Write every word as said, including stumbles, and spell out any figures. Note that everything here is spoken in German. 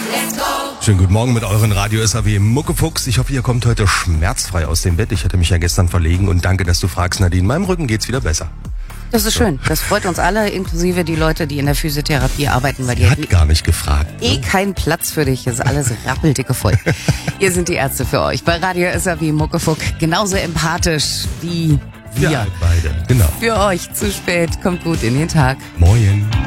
Schönen guten Morgen mit euren Radio S A W Muckefuchs. Ich hoffe, ihr kommt heute schmerzfrei aus dem Bett. Ich hatte mich ja gestern verlegen und danke, dass du fragst, Nadine. Meinem Rücken geht's wieder besser. Das ist so schön. Das freut uns alle, inklusive die Leute, die in der Physiotherapie arbeiten. Weil Die die hat gar nicht gefragt. eh Ne? kein Platz für dich. Das ist alles rappeldicke voll. Hier sind die Ärzte für euch. Bei Radio S A W Muckefuck genauso empathisch wie wir. Ja, beide. Genau. Für euch zu spät. Kommt gut in den Tag. Moin.